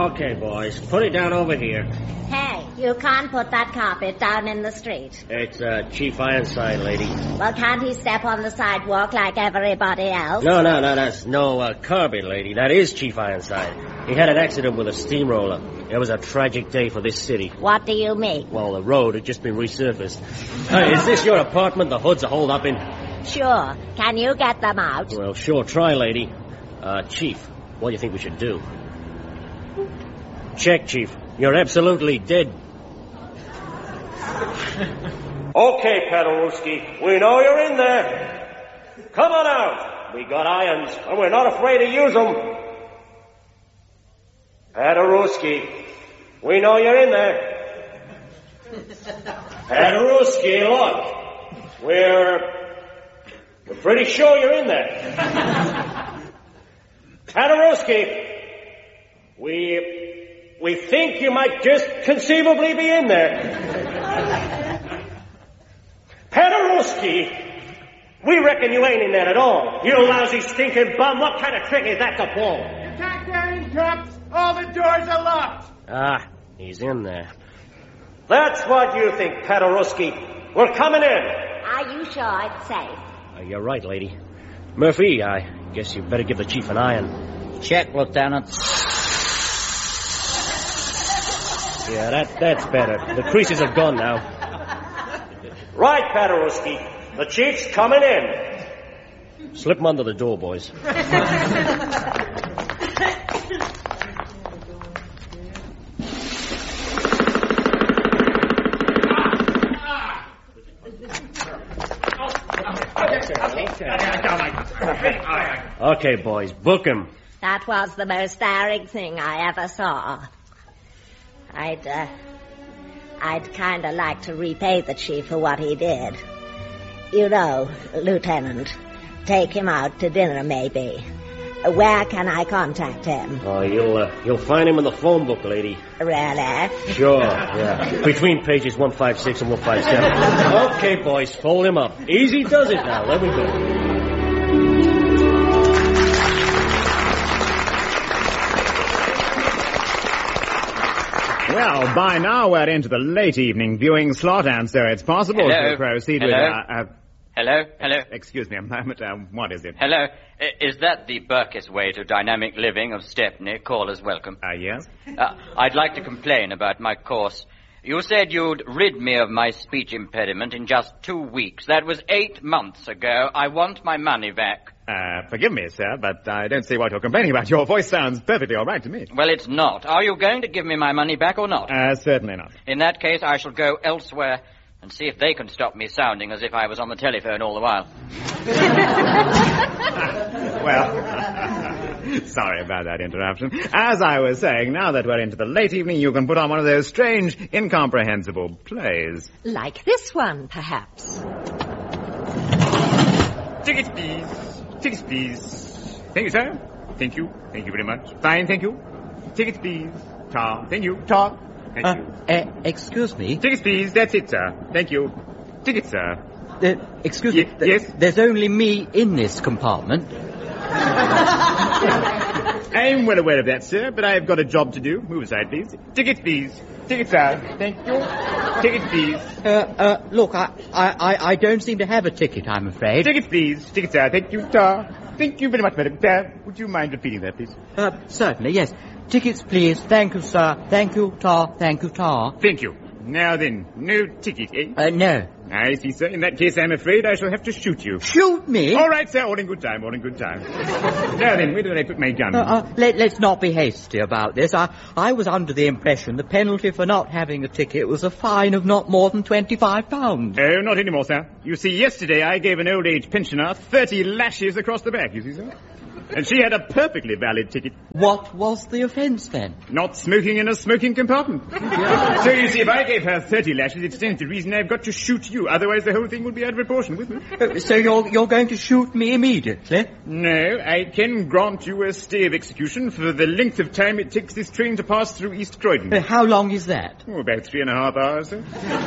Okay, boys, put it down over here. Hey, you can't put that carpet down in the street. It's Chief Ironside, lady. Well, can't he step on the sidewalk like everybody else? No, that's Kirby, lady. That is Chief Ironside. He had an accident with a steamroller. It was a tragic day for this city. What do you mean? Well, the road had just been resurfaced. Hey, is this your apartment the hoods are holed up in? Sure. Can you get them out? Well, sure, try, lady. Chief, what do you think we should do? Check, Chief. You're absolutely dead. Okay, Paderewski. We know you're in there. Come on out. We got irons, and we're not afraid to use them. Paderewski. We know you're in there. Paderewski, look. We're pretty sure you're in there. Paderewski. We think you might just conceivably be in there. Paderewski, we reckon you ain't in there at all. You lousy stinking bum. What kind of trick is that to pull? You can't get in, Cops. All the doors are locked. Ah, he's in there. That's what you think, Paderewski. We're coming in. Are you sure it's safe? You're right, lady. Murphy, I guess you better give the chief an iron. Check, Lieutenant. Yeah, that's better. The creases are gone now. Right, Paderewski. The chief's coming in. Slip him under the door, boys. Okay, boys, book him. That was the most daring thing I ever saw. I'd kind of like to repay the chief for what he did. You know, Lieutenant, take him out to dinner, maybe. Where can I contact him? Oh, you'll find him in the phone book, lady. Really? Sure, yeah. Between pages 156 and 157. Okay, boys, fold him up. Easy does it now. Let me go. Well, by now we're into the late evening viewing slot, and so it's possible to proceed with... Hello? Excuse me a moment, what is it? Hello? Is that the Burkiss way to dynamic living of Stepney? Callers welcome. Yes? I'd like to complain about my course. You said you'd rid me of my speech impediment in just 2 weeks. That was 8 months ago. I want my money back. Forgive me, sir, but I don't see what you're complaining about. Your voice sounds perfectly all right to me. Well, it's not. Are you going to give me my money back or not? Certainly not. In that case, I shall go elsewhere and see if they can stop me sounding as if I was on the telephone all the while. Well, sorry about that interruption. As I was saying, now that we're into the late evening, you can put on one of those strange, incomprehensible plays. Like this one, perhaps. Tickets, please. Tickets, please. Thank you, sir. Thank you. Thank you very much. Fine, thank you. Tickets, please. Ta. Thank you. Ta. Thank you. Excuse me? Tickets, please. That's it, sir. Thank you. Tickets, sir. Excuse me. Yes? There's only me in this compartment. I'm well aware of that, sir, but I've got a job to do. Move aside, please. Tickets, please. Tickets, sir. Thank you. Tickets, please. Look, I don't seem to have a ticket, I'm afraid. Tickets, please. Tickets, sir. Thank you, ta. Thank you very much, madam. Would you mind repeating that, please? Certainly, yes. Tickets, please. Thank you, sir. Thank you, ta. Thank you, ta. Thank you. Now then, no ticket, eh? No. I see, sir. In that case, I'm afraid I shall have to shoot you. Shoot me? All right, sir. All in good time. All in good time. Now then, where did I put my gun? Let's not be hasty about this. I was under the impression the penalty for not having a ticket was a fine of not more than £25. Oh, not anymore, sir. You see, yesterday I gave an old age pensioner 30 lashes across the back, you see, sir? And she had a perfectly valid ticket. What was the offence, then? Not smoking in a smoking compartment. So, you see, if I gave her 30 lashes, it stands to reason I've got to shoot you. Otherwise, the whole thing would be out of proportion with me. So you're going to shoot me immediately? No, I can grant you a stay of execution for the length of time it takes this train to pass through East Croydon. How long is that? Oh, about 3.5 hours, sir.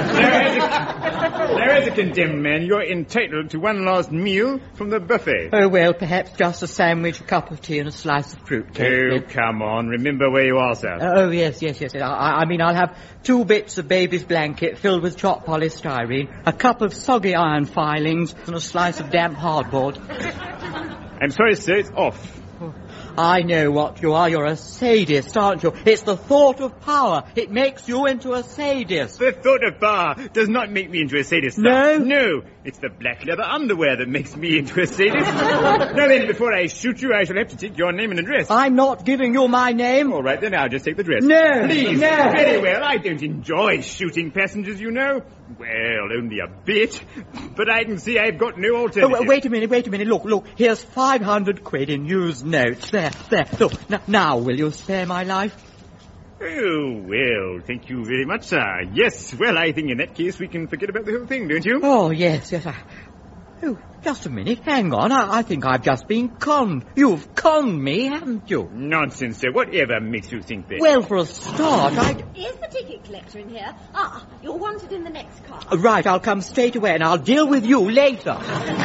Now, as a condemned man, you're entitled to one last meal from the buffet. Oh, well, perhaps just a sandwich sandwich, a cup of tea and a slice of fruit cake. Oh, come on. Remember where you are, sir. Oh, yes. I mean, I'll have 2 bits of baby's blanket filled with chopped polystyrene, a cup of soggy iron filings, and a slice of damp hardboard. I'm sorry, sir, it's off. I know what you are. You're a sadist, aren't you? It's the thought of power. It makes you into a sadist. The thought of power does not make me into a sadist, sir. No? No. It's the black leather underwear that makes me into a sadist. Now then, before I shoot you, I shall have to take your name and address. I'm not giving you my name. All right, then I'll just take the dress. No. Please. No. Very well. I don't enjoy shooting passengers, you know. Well, only a bit. But I can see I've got no alternative. Oh, wait a minute. Look. Here's 500 quid in used notes. There. Look, now will you spare my life? Oh, well, thank you very much, sir. Yes, well, I think in that case we can forget about the whole thing, don't you? Oh, yes. Oh, just a minute. Hang on. I think I've just been conned. You've conned me, haven't you? Nonsense, sir. Whatever makes you think that? Well, for a start, Is the ticket collector in here? Ah, you're wanted in the next car. Right, I'll come straight away and I'll deal with you later.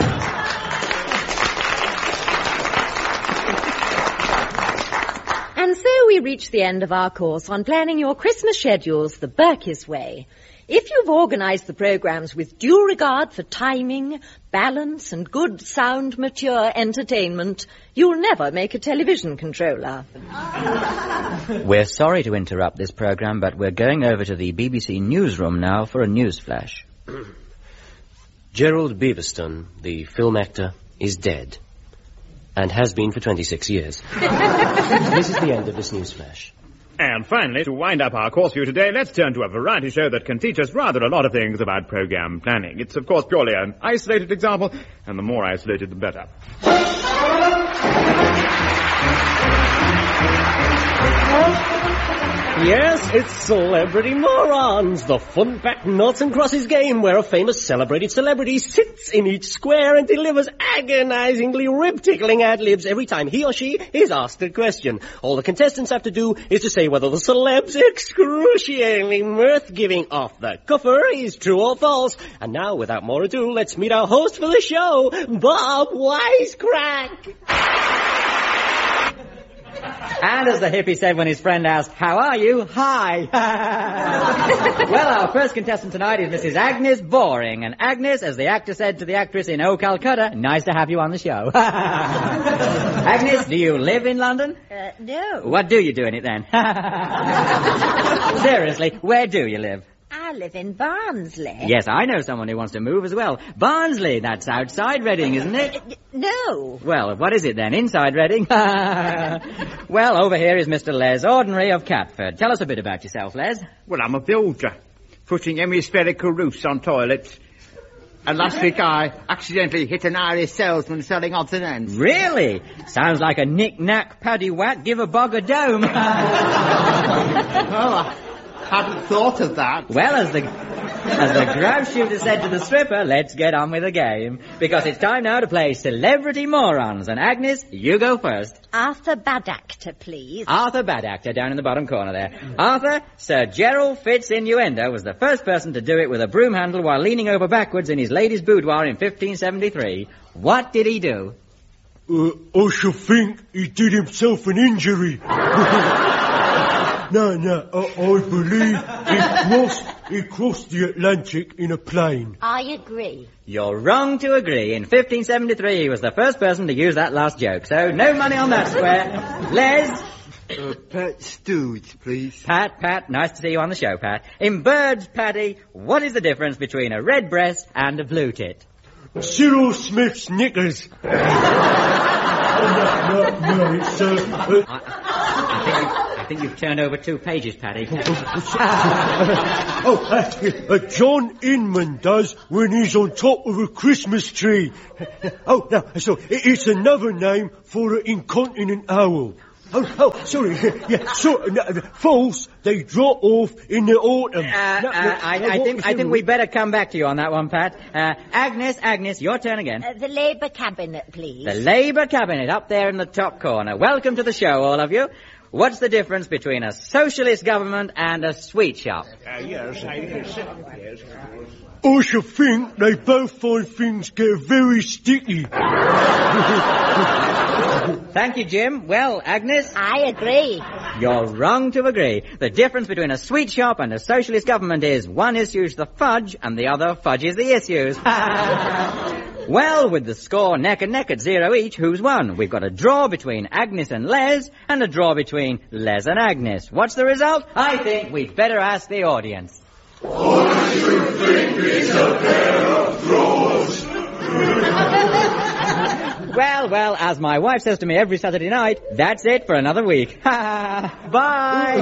And so we reach the end of our course on planning your Christmas schedules the Burkiss way. If you've organised the programmes with due regard for timing, balance and good, sound, mature entertainment, you'll never make a television controller. We're sorry to interrupt this programme, but we're going over to the BBC newsroom now for a news flash. Gerald Beaverston, the film actor, is dead. And has been for 26 years. This is the end of this news flash. And finally, to wind up our course for you today, let's turn to a variety show that can teach us rather a lot of things about program planning. It's, of course, purely an isolated example, and the more isolated, the better. Yes, it's Celebrity Morons, the fun-packed noughts and crosses game where a famous celebrated celebrity sits in each square and delivers agonizingly rib-tickling ad-libs every time he or she is asked a question. All the contestants have to do is to say whether the celeb's excruciatingly mirth-giving off-the-cuffer is true or false. And now, without more ado, let's meet our host for the show, Bob Wisecrack. And as the hippie said when his friend asked, "How are you?" "Hi." Well, our first contestant tonight is Mrs. Agnes Boring. And Agnes, as the actor said to the actress in Oh Calcutta, nice to have you on the show. Agnes, do you live in London? No. What do you do in it then? Seriously, where do you live? I live in Barnsley. Yes, I know someone who wants to move as well. Barnsley, that's outside Reading, isn't it? No. Well, what is it then? Inside Reading? Well, over here is Mr. Les Ordinary of Catford. Tell us a bit about yourself, Les. Well, I'm a builder, putting hemispherical roofs on toilets. And last week I accidentally hit an Irish salesman selling odds and ends. Really? Sounds like a knick-knack, paddywhack, give a bog a dome. Oh, I hadn't thought of that. Well, as the grouse shooter said to the stripper, let's get on with the game. Because it's time now to play Celebrity Morons. And Agnes, you go first. Arthur Bad Actor, please. Arthur Bad Actor, down in the bottom corner there. Arthur, Sir Gerald Fitz Innuendo was the first person to do it with a broom handle while leaning over backwards in his lady's boudoir in 1573. What did he do? I should think he did himself an injury. No, I believe he crossed the Atlantic in a plane. I agree. You're wrong to agree. In 1573, he was the first person to use that last joke. So, no money on that square. Les? Pat Stooge, please. Pat, nice to see you on the show, Pat. In birds, Paddy, what is the difference between a red breast and a blue tit? Cyril Smith's knickers. No, it's, I think you've turned over 2 pages, Paddy. John Inman does when he's on top of a Christmas tree. So it's another name for an incontinent owl. Sorry. False, they drop off in the autumn. I think we better come back to you on that one, Pat. Agnes, your turn again. The Labour Cabinet, please. The Labour Cabinet, up there in the top corner. Welcome to the show, all of you. What's the difference between a socialist government and a sweet shop? I should think they both find things get very sticky. Thank you, Jim. Well, Agnes? I agree. You're wrong to agree. The difference between a sweet shop and a socialist government is one issues the fudge and the other fudges the issues. Well, with the score neck and neck at 0 each, who's won? We've got a draw between Agnes and Les and a draw between Les and Agnes. What's the result? I think we'd better ask the audience. I should think it's a pair of drawers. Well, as my wife says to me every Saturday night, that's it for another week. Bye!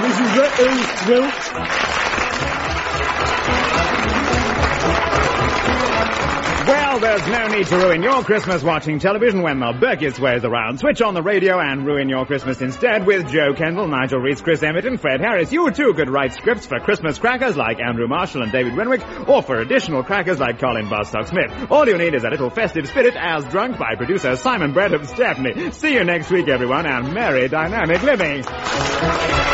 Well, there's no need to ruin your Christmas watching television when the Burkitt's Way is around. Switch on the radio and ruin your Christmas instead with Joe Kendall, Nigel Reese, Chris Emmett and Fred Harris. You too could write scripts for Christmas crackers like Andrew Marshall and David Renwick, or for additional crackers like Colin Bostock Smith. All you need is a little festive spirit as drunk by producer Simon Brett of Stepney. See you next week, everyone, and merry dynamic living.